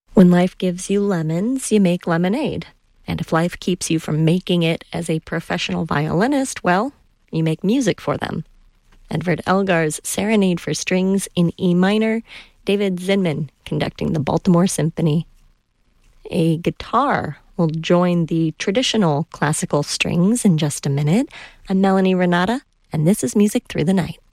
When life gives you lemons, you make lemonade. And if life keeps you from making it as a professional violinist, well, you make music for them. Edvard Elgar's Serenade for Strings in E minor, David Zinman conducting the Baltimore Symphony. A guitar will join the traditional classical strings in just a minute. I'm Melanie Renata, and this is Music Through the Night.